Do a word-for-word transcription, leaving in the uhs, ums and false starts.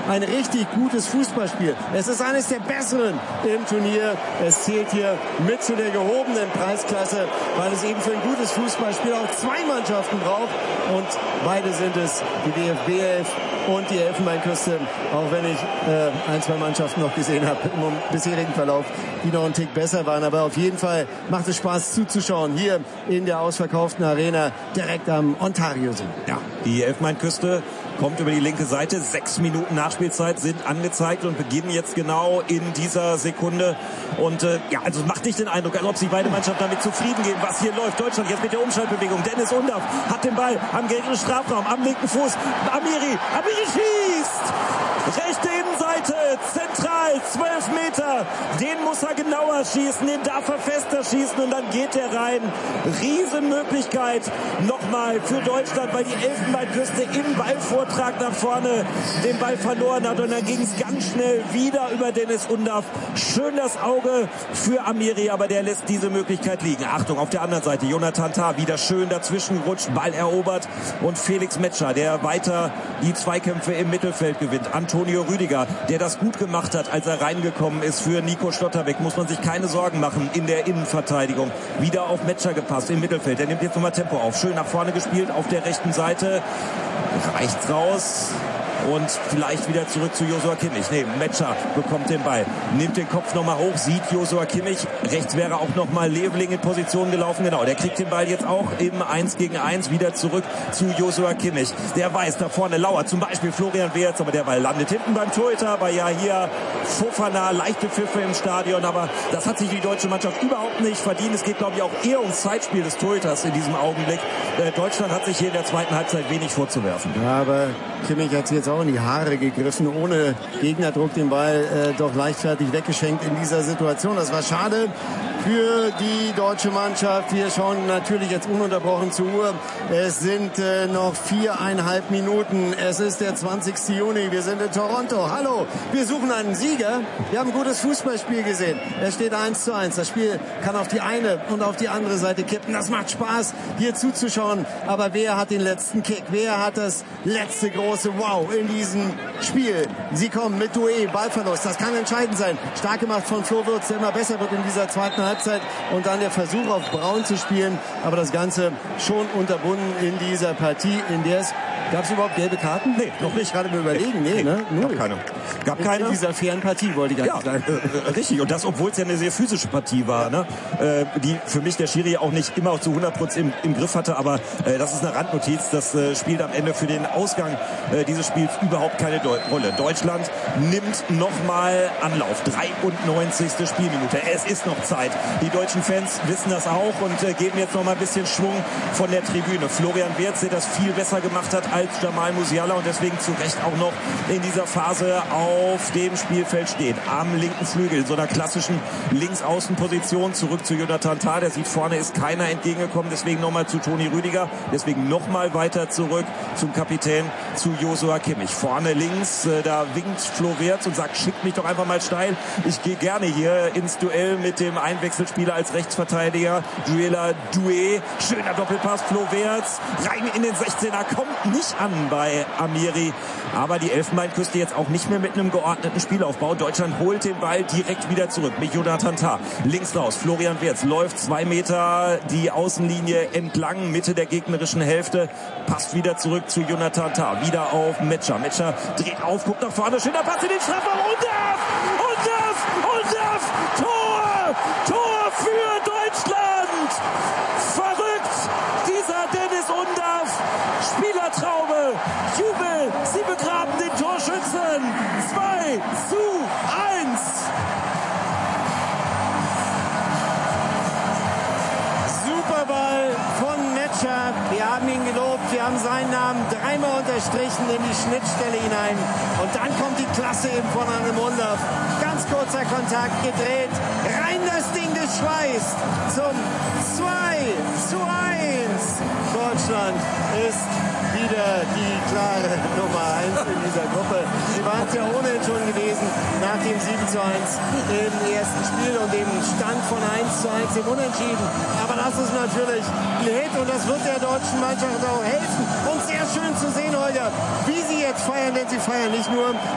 ein richtig gutes Fußballspiel. Es ist eines der besseren im Turnier. Es zählt hier mit zu der gehobenen Preisklasse, weil es eben für ein gutes Fußballspiel auch zwei Mannschaften braucht. Und beide sind es, die D F B elf und die Elfenbeinküste. Auch wenn ich äh, ein, zwei Mannschaften noch gesehen habe im bisherigen Verlauf, die noch einen Tick besser waren. Aber auf jeden Fall macht es Spaß zuzuschauen hier in der ausverkauften Arena direkt am Ontario-See. Ja, die Elfenbeinküste kommt über die linke Seite. Sechs Minuten Nachspielzeit sind angezeigt und beginnen jetzt genau in dieser Sekunde. Und äh, ja, also macht nicht den Eindruck, als ob sich beide Mannschaften damit zufrieden geben, was hier läuft. Deutschland jetzt mit der Umschaltbewegung. Dennis Undaff hat den Ball am gegnerischen Strafraum, am linken Fuß. Amiri, Amiri schießt! Rechte Innenseite, zentral, zwölf Meter. Den muss er genauer schießen, den darf er fester schießen und dann geht er rein. Riesenmöglichkeit nochmal für Deutschland, weil die Elfenbeinküste im Ballvortrag nach vorne den Ball verloren hat und dann ging es ganz schnell wieder über Dennis Undaff. Schön das Auge für Amiri, aber der lässt diese Möglichkeit liegen. Achtung, auf der anderen Seite, Jonathan Tah wieder schön dazwischen gerutscht, Ball erobert und Felix Metscher, der weiter die Zweikämpfe im Mittelfeld gewinnt. Antonio Rüdiger, der das gut gemacht hat, als er reingekommen ist für Nico Schlotterbeck, muss man sich keine Sorgen machen in der Innenverteidigung. Wieder auf Metscher gepasst im Mittelfeld. Der nimmt jetzt nochmal Tempo auf. Schön nach vorne gespielt auf der rechten Seite. Reicht's raus. Und vielleicht wieder zurück zu Joshua Kimmich. Nee, Metscher bekommt den Ball, nimmt den Kopf nochmal hoch, sieht Joshua Kimmich. Rechts wäre auch nochmal Leveling in Position gelaufen. Genau, der kriegt den Ball jetzt auch im eins gegen eins wieder zurück zu Joshua Kimmich. Der weiß, da vorne lauert zum Beispiel Florian Wirtz, aber der Ball landet hinten beim Torhüter. Bei ja hier Fofana, leichte Pfiffe im Stadion, aber das hat sich die deutsche Mannschaft überhaupt nicht verdient. Es geht, glaube ich, auch eher ums Zeitspiel des Torhüters in diesem Augenblick. Äh, Deutschland hat sich hier in der zweiten Halbzeit wenig vorzuwerfen. Ja, aber Kimmich hat jetzt auch in die Haare gegriffen, ohne Gegnerdruck den Ball äh, doch leichtfertig weggeschenkt in dieser Situation. Das war schade für die deutsche Mannschaft. Wir schauen natürlich jetzt ununterbrochen zur Uhr. Es sind äh, noch viereinhalb Minuten. Es ist der zwanzigste Juni. Wir sind in Toronto. Hallo, wir suchen einen Sieger. Wir haben ein gutes Fußballspiel gesehen. Es steht eins zu eins. Das Spiel kann auf die eine und auf die andere Seite kippen. Das macht Spaß, hier zuzuschauen. Aber wer hat den letzten Kick? Wer hat das letzte große Wow in diesem Spiel? Sie kommen mit Doué, Ballverlust. Das kann entscheidend sein. Stark gemacht von Flo Wirtz, der immer besser wird in dieser zweiten Halbzeit. Und dann der Versuch auf Braun zu spielen. Aber das Ganze schon unterbunden in dieser Partie, in der es... Gab es überhaupt gelbe Karten? Nee, noch nicht. Gerade mal überlegen. Nee, nee, ne? Null. Gab keine. Gab keine. In dieser fairen Partie, wollte ich eigentlich ja, sagen. Äh, richtig. Und das, obwohl es ja eine sehr physische Partie war, ne? Äh, die für mich der Schiri auch nicht immer zu hundert Prozent im, im Griff hatte. Aber äh, das ist eine Randnotiz. Das äh, spielt am Ende für den Ausgang äh, dieses Spiels überhaupt keine Deu- Rolle. Deutschland nimmt nochmal Anlauf. dreiundneunzigste Spielminute. Es ist noch Zeit. Die deutschen Fans wissen das auch und äh, geben jetzt noch mal ein bisschen Schwung von der Tribüne. Florian Wirtz, der das viel besser gemacht hat als Jamal Musiala und deswegen zu Recht auch noch in dieser Phase auf dem Spielfeld steht. Am linken Flügel, in so einer klassischen Linksaußenposition. Zurück zu Jonathan Tah, der sieht, vorne ist keiner entgegengekommen, deswegen nochmal zu Toni Rüdiger, deswegen nochmal weiter zurück zum Kapitän, zu Joshua Kimmich. Vorne links, äh, da winkt Flo Wirtz und sagt, schickt mich doch einfach mal steil. Ich gehe gerne hier ins Duell mit dem Einwechselspieler als Rechtsverteidiger, Joëla Doué. Schöner Doppelpass, Flo Wirtz, rein in den sechzehner, kommt nicht an bei Amiri. Aber die Elfenbeinküste jetzt auch nicht mehr mit einem geordneten Spielaufbau. Deutschland holt den Ball direkt wieder zurück mit Jonathan Tah. Links raus, Florian Wirtz läuft zwei Meter die Außenlinie entlang, Mitte der gegnerischen Hälfte, passt wieder zurück zu Jonathan Tah. Wieder auf Metscher. Metscher dreht auf, guckt nach vorne, schöner Pass in den Strafraum. Undaff! Undaff! Undaff! Tor! Tor für Deutschland! Verrückt! Dieser Dennis Undaff! Spielertraube! Jubel! Sie begraben den Torschützen! zwei zu eins! Superball von Metscher. Wir haben ihn gelobt, wir haben seinen Namen dreimal unterstrichen in die Schnittstelle hinein. Und dann kommt die Klasse eben von einem Undaff. Ganz kurzer Kontakt, gedreht, rein das Ding geschweißt zum zwei zu eins. Deutschland ist wieder die klare Nummer eins in dieser Gruppe. Sie waren es ja ohnehin schon gewesen nach dem sieben zu eins im ersten Spiel und dem Stand von eins zu eins im Unentschieden. Aber das ist natürlich ein Hit und das wird der deutschen Mannschaft auch helfen. Und sehr schön zu sehen, Holger, wie sie jetzt feiern, denn sie feiern nicht nur